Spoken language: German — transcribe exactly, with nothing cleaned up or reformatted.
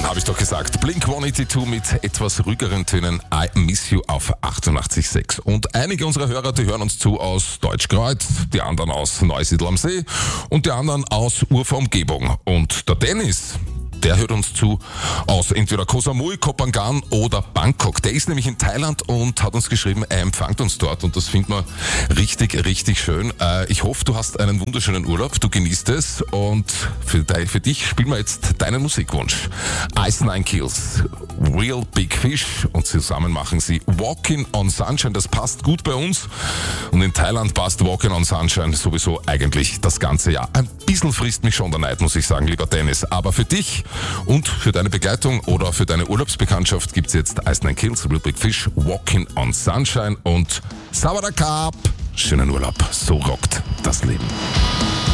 habe ich doch gesagt. Blink hundertzweiundachtzig mit etwas ruhigeren Tönen. I Miss You auf achtundachtzig Komma sechs. Und einige unserer Hörer, die hören uns zu aus Deutschkreuz, die anderen aus Neusiedl am See und die anderen aus Urfa Umgebung. Und der Dennis, der hört uns zu aus entweder Koh Samui, Koh Phangan oder Bangkok. Der ist nämlich in Thailand und hat uns geschrieben, er empfängt uns dort und das finden wir richtig, richtig schön. Äh, ich hoffe, du hast einen wunderschönen Urlaub, du genießt es und für, de- für dich spielen wir jetzt deinen Musikwunsch. Ice Nine Kills, Real Big Fish und zusammen machen sie Walking on Sunshine. Das passt gut bei uns und in Thailand passt Walking on Sunshine sowieso eigentlich das ganze Jahr. Ein bisschen frisst mich schon der Neid, muss ich sagen, lieber Dennis, aber für dich und für deine Begleitung oder für deine Urlaubsbekanntschaft gibt's jetzt Ice Nine Kills, Real Big Fish, Walking on Sunshine und Sawadee Krap. Schönen Urlaub, so rockt das Leben.